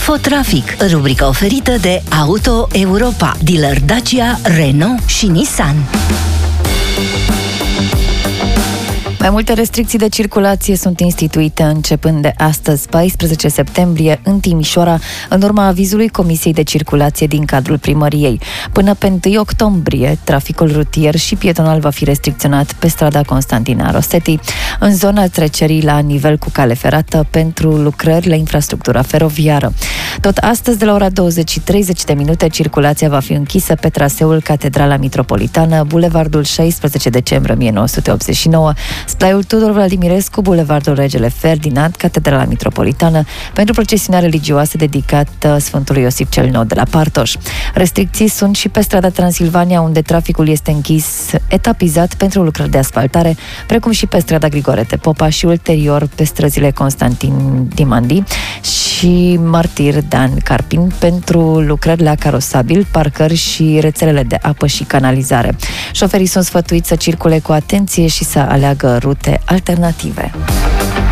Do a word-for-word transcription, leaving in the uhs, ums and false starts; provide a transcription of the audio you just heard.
Infotrafic, rubrica oferită de Auto Europa, dealer Dacia, Renault și Nissan. Mai multe restricții de circulație sunt instituite începând de astăzi, paisprezece septembrie, în Timișoara, în urma avizului Comisiei de Circulație din cadrul primăriei. Până pe întâi octombrie, traficul rutier și pietonal va fi restricționat pe strada Constantina Rosetti, în zona trecerii la nivel cu cale ferată pentru lucrări la infrastructura feroviară. Tot astăzi, de la ora douăzeci și treizeci de minute, circulația va fi închisă pe traseul Catedrala Mitropolitană, Bulevardul șaisprezece decembrie o mie nouă sute optzeci și nouă, Splaiul Tudor Vladimirescu, Bulevardul Regele Ferdinand, Catedrala Mitropolitană, pentru procesiunea religioasă dedicată Sfântului Iosif cel Nou de la Partoș. Restricții sunt și pe strada Transilvania, unde traficul este închis etapizat pentru lucrări de asfaltare, precum și pe strada Grigorete Popa și ulterior pe străzile Constantin Dimandi și Martir Dan Carpin pentru lucrări la carosabil, parcări și rețelele de apă și canalizare. Șoferii sunt sfătuiți să circule cu atenție și să aleagă rute alternative.